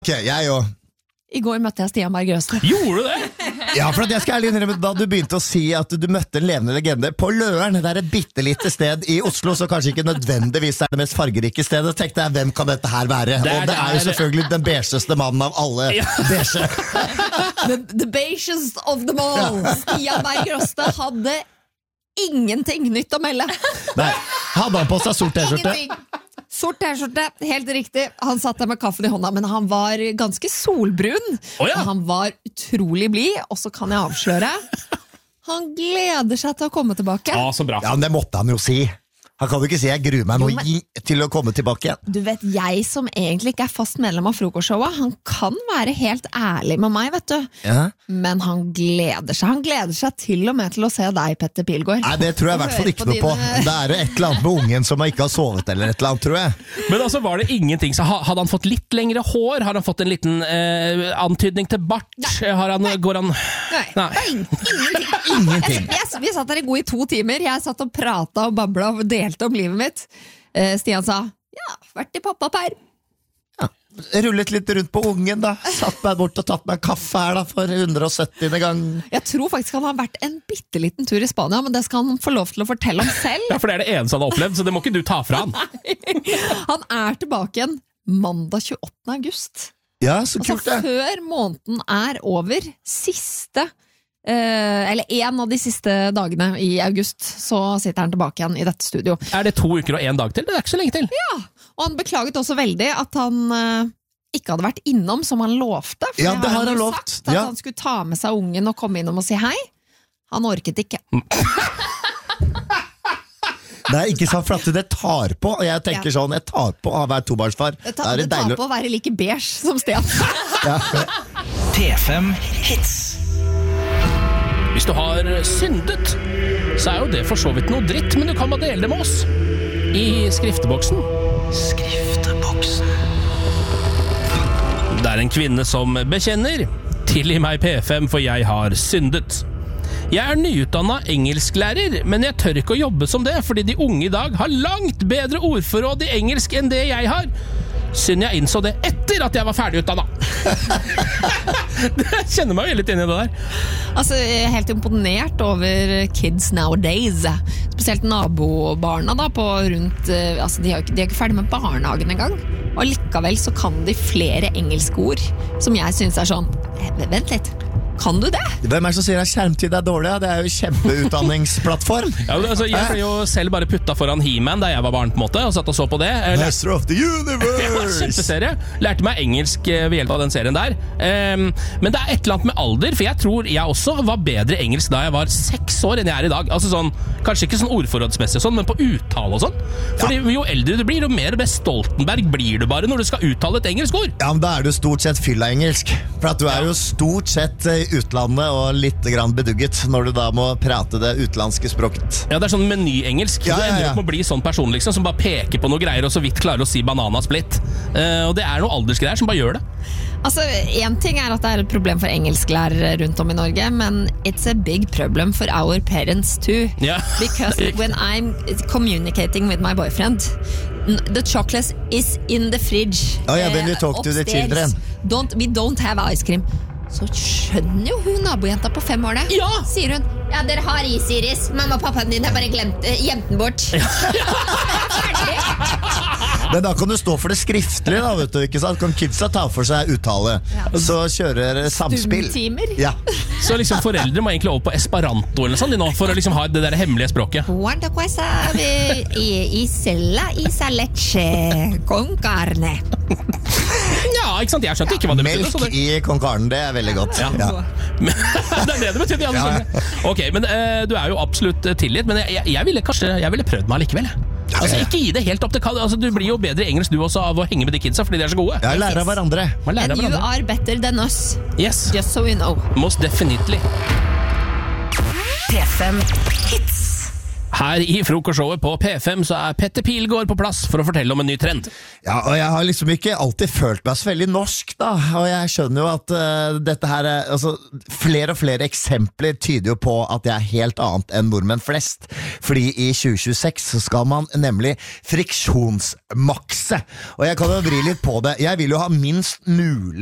Ok, jeg jo. I går møtte jeg Stian Berg Røste. Gjorde du det? Ja, for at jeg skal ærlig innrømme, da du begynte å si at du møtte en levende legende på Løren, det er et bittelite sted i Oslo, så kanskje ikke nødvendigvis er det mest fargerike stedet, tenkte jeg, hvem kan dette her være? Og det er jo selvfølgelig den beigeste mannen av alle beige. The beigest of them all. Stian Berg Røste hadde ingenting nytt å melde. Nei, hadde han på seg sort t-skjorte? Sort t-skjorte, helt riktig. Han satt der med kaffen i hånda, men han var ganske solbrun. Og han var utrolig blid, og så kan jeg avsløre. Han gleder seg til å komme tilbake. Ja, så bra. Ja, men det måtte han jo si. Han kan jo ikke si jeg gruer meg nå til å komme tilbake igjen. Du vet, jeg som egentlig ikke er fast medlem av frokostshowet, han kan være helt ærlig med meg, vet du. Ja. Men han gleder seg. Han gleder seg til og med til å se deg, Petter Pilgaard. Nei, det tror jeg i hvert fall ikke noe på. Det er jo et eller annet med ungen som ikke har sovet eller et eller annet, tror jeg. Men altså, var det ingenting? Så hadde han fått litt lengre hår? Har han fått en liten antydning til bart? Går han... Nei. Ingenting. Vi satt der i god i 2 timer. Jeg satt og pratet og bablet og delte om livet mitt. Stian sa, vært i pappaperm. Ja, rullet litt rundt på ungen da. Satt meg bort og tatt meg en kaffe her da, for 170. gang. Jeg tror faktisk han har vært en bitteliten tur i Spania, men det skal han få lov til å fortelle om selv. Ja, for det er det eneste han har opplevd, så det må ikke du ta fra han. Han er tilbake igjen mandag 28. august. Ja, så kult det. Altså før måneden er over, eller en av de siste dagene i august, så sitter han tilbake igjen i dette studio. Er det 2 uker og 1 dag til? Det er ikke så lenge til. Ja, og han beklaget også veldig at han ikke hadde vært innom som han lovte. For ja, det har han lovt. Sagt at han skulle ta med seg ungen og komme innom og si hei. Han orket ikke. Nei, ikke sant, for at det tar på. Og jeg tenker sånn, jeg tar på å være tobarnsfar. Det tar på å være like beige som Stian. P5 Hits. Hvis du har syndet, så er jo det for så vidt noe dritt, men du kan bare dele det med oss i skrifteboksen. Det er en kvinne som bekjenner: tilgi meg P5, for jeg har syndet. Jeg er nyutdannet engelsklærer, men jeg tør ikke å jobbe som det, fordi de unge i dag har langt bedre ordforråd i engelsk enn det jeg har. Synd jeg innså det etter at jeg var ferdigutdannet. Jeg kjenner meg jo litt inn i det der. Altså, jeg er helt imponert over kids nowadays. Spesielt nabobarna da, på rundt, altså de er ikke ferdig med barnehagen engang. Og likevel så kan de flere engelske ord, som jeg synes er sånn, vent litt. Kan du det? Hvem er det som sier at skjermtid er dårlig? Det er jo kjempeutdanningsplattform. Ja, altså, jeg ble jo selv bare puttet foran He-Man da jeg var barn på en måte, og satt og så på det. Master of the Universe! Ja, kjempeserie. Lærte meg engelsk ved hjelp av den serien der. Men det er et eller annet med alder, for jeg tror jeg også var bedre engelsk da jeg var 6 år enn jeg er i dag. Altså sånn, kanskje ikke sånn ordforrådsmessig og sånn, men på uttale og sånn. Fordi jo eldre du blir, jo mer Stoltenberg blir du bare når du skal uttale et engelsk ord. Ja, men da er du stort sett fylla engelsk. For at du er jo stort sett utlandet og litt grann bedugget når du da må prate det utenlandske språket. Ja, det er sånn menyengelsk. Ja. Du ender opp med å bli sånn person liksom, som bare peker på noe greier og så vidt klarer å si bananasplitt. Og det er noe aldersgreier som bare gjør det. Altså, en ting er at det er et problem for engelsklærere rundt om i Norge, men it's a big problem for our parents too. Yeah. Because when I'm communicating with my boyfriend, the chocolate is in the fridge. Oh yeah, when you talk to the children. We don't have ice cream. Så skjønner jo hun nabojenta på 5 år det. Ja! Sier hun, ja, dere har is, Iris. Mamma og pappaen din har bare gjemt den bort. Men da kan du stå for det skriftlig da, vet du, ikke sant? Kan kidsa ta for seg uttale. Så kjører samspill. Stumtimer. Ja. Så liksom foreldre må egentlig over på Esperanto eller sånn, for å liksom ha det der hemmelige språket. Quanta cosa i cella i salece con carne. Ja, ikke sant? Jeg skjønte ikke hva det betydde. Melk i con carne, det er veldig godt. Ja. Det er det betydde, ja. Ok, men du er jo absolutt tilgitt, men jeg ville prøvd meg likevel. Altså, ikke gi det helt opp til altså, du blir jo bedre engelsk du også av å henge med de kidsa, fordi de er så gode. Ja, lære av hverandre. And you are better than us. Yes. Just so we know. Most definitely. P5 Hits. Her i frokostshowet på P5 så Petter Pilgaard på plass for å fortelle om en ny trend. Ja, og jeg har liksom ikke alltid følt meg så veldig norsk da, og jeg skjønner jo at dette her altså, flere og flere eksempler tyder jo på at jeg helt annet enn nordmenn flest, fordi i 2026 så skal man nemlig friksjonsmakse, og jeg kan jo vri litt på det. Jeg vil jo ha minst mulig